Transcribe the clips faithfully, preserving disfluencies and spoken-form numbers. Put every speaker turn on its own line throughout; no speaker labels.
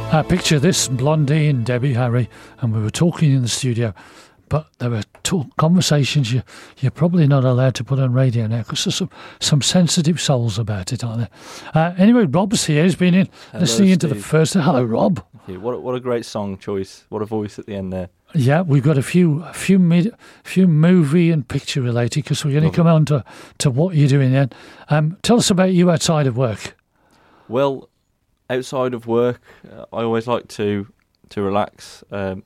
Uh, picture this, Blondie and Debbie Harry, and we were talking in the studio, but there were talk, conversations you, you're probably not allowed to put on radio now because there's some, some sensitive souls about it, aren't there? Uh, anyway, Rob's here. He's been in
Hello,
listening into
Steve.
the first... Hello, Rob.
Thank you. What a, what a great song choice. What a voice at the end there.
Yeah, we've got a few a few, mid, few movie and picture related because we're going to
Love
come
it.
on to, to what you're doing then. Um, tell us about you outside of work.
Well, outside of work, uh, I always like to to relax, um,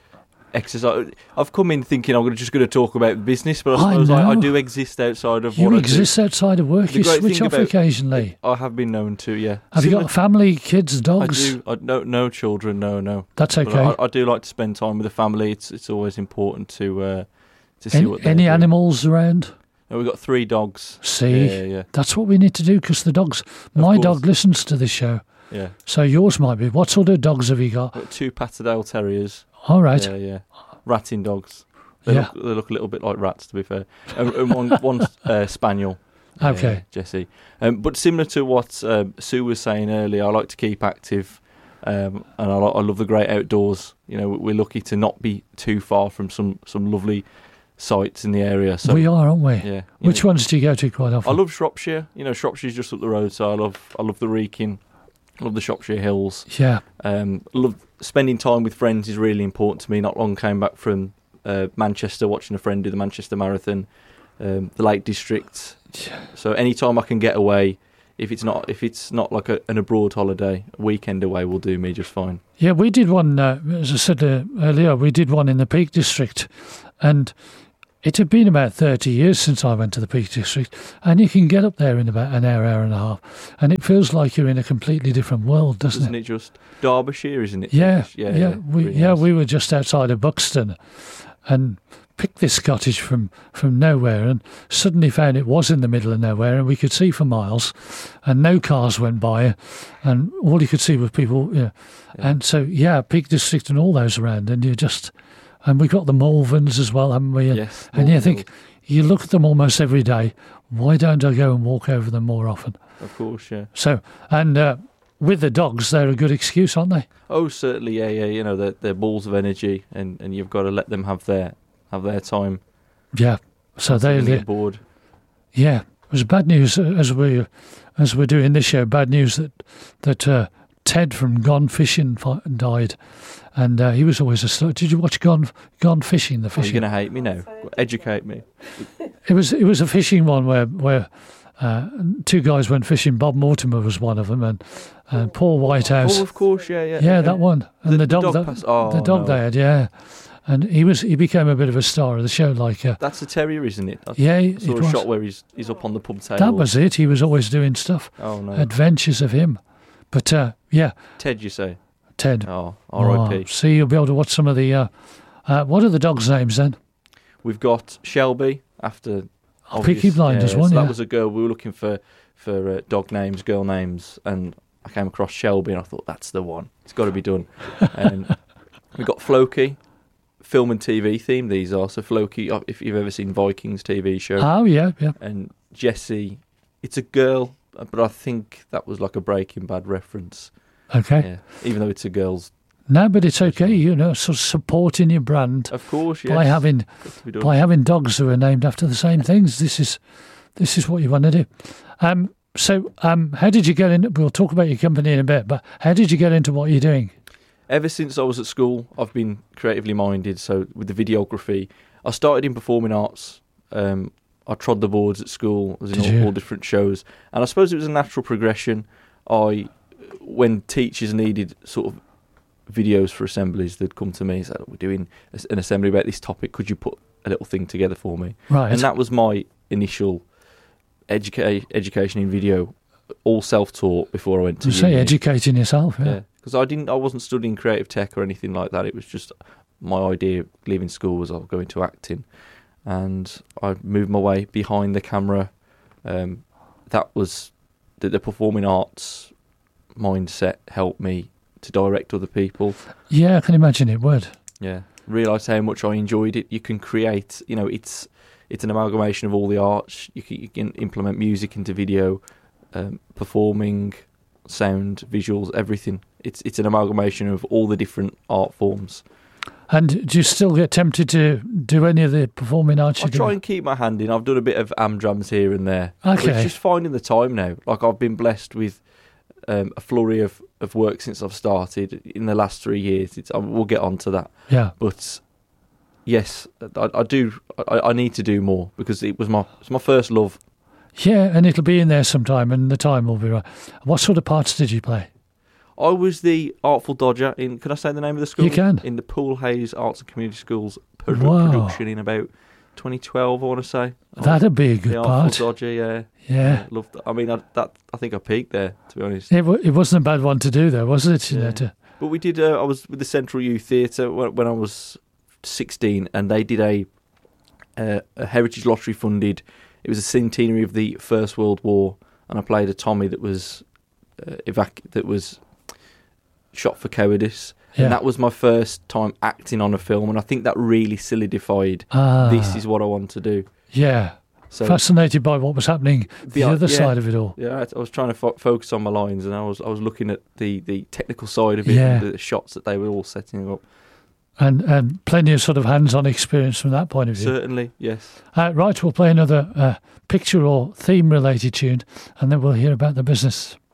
exercise. I've come in thinking I'm just going to talk about business, but I
I
suppose I, I
know.
do exist outside of
You
what
exist outside of work.
The
You
great
switch
thing
off
about-
occasionally.
I do. I have been known to, yeah.
Have you
Similar-
got family, kids,
I
dogs?
do. I, no, no children. No, no.
That's
But
okay.
I, I do like to spend time with the family. It's it's always important to uh, to see
Any,
what they're
any
doing.
animals around?
And we've got three dogs.
See,
Yeah, yeah,
that's what we need to do because the dogs. My
course.
dog listens to this show,
yeah.
so yours might be. What sort of dogs have you got?
Got two Patterdale Terriers.
All right.
Yeah, yeah. Ratting dogs. They,
Yeah.
look, they look a little bit like rats, to be fair. And, and one, one uh, spaniel.
Okay.
Yeah, Jesse. Um, but similar to what um, Sue was saying earlier, I like to keep active, um, and I, lo- I love the great outdoors. You know, we're lucky to not be too far from some, some lovely sites in the area. So
we are, aren't we?
yeah. you
Which
know,
ones do you go to quite
I
often?
love Shropshire. You know, Shropshire's just up the road, so I love I love the Wrekin. I love the Shropshire Hills.
Yeah.
Um, love spending time with friends is really important to me. Not long came back from uh, Manchester, watching a friend do the Manchester Marathon, um, the Lake District.
Yeah.
So any time I can get away, if it's not if it's not like a, an abroad holiday, a weekend away will do me just fine.
Yeah, we did one, uh, as I said uh, earlier, we did one in the Peak District, and it had been about thirty years since I went to the Peak District, and you can get up there in about an hour, hour and a half, and it feels like you're in a completely different world, doesn't
Isn't
it?
it just Derbyshire? Isn't it?
Yeah,
yeah,
yeah,
yeah.
we,
really
yeah,
nice.
we were just outside of Buxton, and picked this cottage from, from nowhere, and suddenly found it was in the middle of nowhere, and we could see for miles, and no cars went by, and all you could see were people. You know,
Yeah.
and so yeah, Peak District and all those around, and you just, and we got the Malverns as well, haven't we? And,
Yes.
and you
Malvern
think you look at them almost every day. Why don't I go and walk over them more often?
Hills, of course, yeah.
So and. Uh, with the dogs, they're a good excuse, aren't they?
Oh, certainly, yeah, yeah. You know, they're, they're balls of energy, and, and you've got to let them have their have their time.
Yeah. So they,
When
they
get bored.
yeah. It was bad news uh, as we as we're doing this show. Bad news that that uh, Ted from Gone Fishing fi- died, and uh, he was always a star. Did you watch Gone Gone Fishing? The
Oh, you're
fishing.
going to hate me now. Educate me.
It was it was a fishing one where where uh, two guys went fishing. Bob Mortimer was one of them, and uh, Paul Whitehouse.
Oh, of course, yeah, yeah.
yeah, that one. And
The-
the,
the
dog,
dog
that,
pass- oh,
the dog
no.
they had, yeah. And he was he became a bit of a star of the show. Like, uh,
That's a terrier, isn't it? I
yeah, it
saw a
was.
shot where he's he's up on the pub table.
That was it. He was always doing stuff.
Oh no,
Adventures of him. But uh, yeah,
Ted, you say?
Ted.
Oh, R I P.
Oh, see, you'll be able to watch some of the. Uh, uh, what are the dogs' names then?
We've got Shelby after.
Oh,
obvious-
Peaky Blinders
yeah,
one,
so
yeah.
That was a girl. We were looking for for uh, dog names, girl names, and I came across Shelby, and I thought that's the one. It's got to be done. And we got Floki, film and T V theme. These are so Floki. uh, If you've ever seen Vikings T V show,
Oh yeah, yeah.
and Jessie, it's a girl, but I think that was like a Breaking Bad reference.
Okay.
Yeah, even though it's a girl's.
No, but it's okay. You know, sort of supporting your brand
Of course, yes.
by having
Got to be done.
by having dogs who are named after the same things. This is this is what you want to do. Um, so, um, how did you get in? We'll talk about your company in a bit, but how did you get into what you're doing?
Ever since I was at school, I've been creatively minded. So with the videography, I started in performing arts. Um, I trod the boards at school, I was in
Did you?
all, all different shows, and I suppose it was a natural progression. I, when teachers needed sort of videos for assemblies, they'd come to me and say, "We're doing an assembly about this topic. Could you put a little thing together for me?"
Right.
And that was my initial educa- education in video, all self-taught before I went to
you say
uni.
educating yourself. Yeah.
Yeah, because I didn't, I wasn't studying creative tech or anything like that. It was just my idea of leaving school was I'll go into acting, and I moved my way behind the camera. Um, that was the, the performing arts mindset helped me to direct other people.
Yeah, I can imagine it would.
Yeah, realised how much I enjoyed it. You can create, you know, it's it's an amalgamation of all the arts. You can, you can implement music into video, um, performing, sound, visuals, everything. It's it's an amalgamation of all the different art forms.
And do you still get tempted to do any of the performing arts?
I
you
try
do?
and keep my hand in. I've done a bit of Amdrams here and there.
Okay.
But it's just finding the time now. Like, I've been blessed with um, a flurry of, of work since I've started in the last three years. It's, I, we'll get on to that.
Yeah.
But yes, I, I do. I, I need to do more because it was my it's my first love.
Yeah, and it'll be in there sometime, and the time will be right. What sort of parts did you play?
I was the Artful Dodger in. Can I say the name of the school?
You can.
In the Poole Hayes Arts and Community Schools pro-
Wow.
production in about twenty twelve. I want to say
That'd be a good
the
part.
Artful Dodger. Yeah,
Yeah.
I loved. I mean, I, that I think I peaked there, to be honest.
It, w- it wasn't a bad one to do, though, was it? You know,
Yeah.
to,
But we did. Uh, I was with the Central Youth Theatre when, when I was sixteen, and they did a uh, a Heritage Lottery funded. It was a centenary of the First World War, and I played a Tommy that was uh, evac- that was shot for cowardice.
yeah.
And that was my first time acting on a film, and I think that really solidified
Ah,
this is what I want to do.
yeah.
So
Fascinated by what was happening the
The-
other
yeah.
side of it all.
yeah, I I was trying to fo- focus on my lines, and I was I was looking at the, the technical side of it,
Yeah.
and the shots that they were all setting up.
And, and plenty of sort of hands-on experience from that point of view.
Certainly, yes.
Uh, right, we'll play another uh, picture or theme-related tune, and then we'll hear about the business.